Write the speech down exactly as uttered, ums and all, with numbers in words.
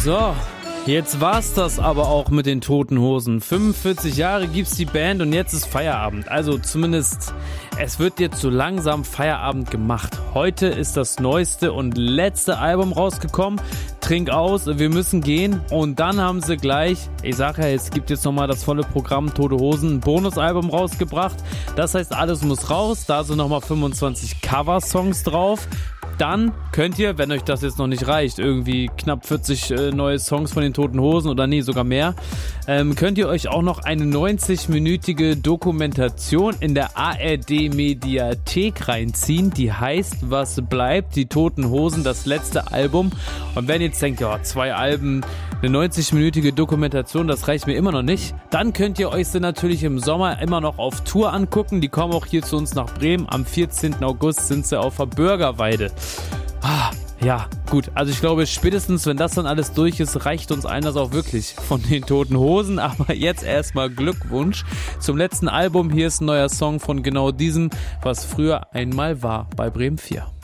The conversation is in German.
So, jetzt war's das aber auch mit den Toten Hosen. fünfundvierzig Jahre gibt's die Band und jetzt ist Feierabend. Also zumindest, es wird jetzt so langsam Feierabend gemacht. Heute ist das neueste und letzte Album rausgekommen. Trink aus, wir müssen gehen. Und dann haben sie gleich, ich sag ja, es gibt jetzt nochmal das volle Programm Tote Hosen, ein Bonusalbum rausgebracht. Das heißt, alles muss raus. Da sind nochmal fünfundzwanzig Cover-Songs drauf. Dann könnt ihr, wenn euch das jetzt noch nicht reicht, irgendwie knapp vierzig äh, neue Songs von den Toten Hosen oder nee, sogar mehr, ähm, könnt ihr euch auch noch eine neunzig-minütige Dokumentation in der A R D-Mediathek reinziehen. Die heißt, was bleibt, die Toten Hosen, das letzte Album. Und wenn ihr jetzt denkt, ja, zwei Alben, eine neunzig-minütige Dokumentation, das reicht mir immer noch nicht, dann könnt ihr euch sie natürlich im Sommer immer noch auf Tour angucken. Die kommen auch hier zu uns nach Bremen. Am vierzehnten August sind sie auf der Bürgerweide. Ah, ja, gut. Also ich glaube, spätestens, wenn das dann alles durch ist, reicht uns allen das auch wirklich von den Toten Hosen. Aber jetzt erstmal Glückwunsch zum letzten Album. Hier ist ein neuer Song von genau diesem, was früher einmal war bei Bremen vier.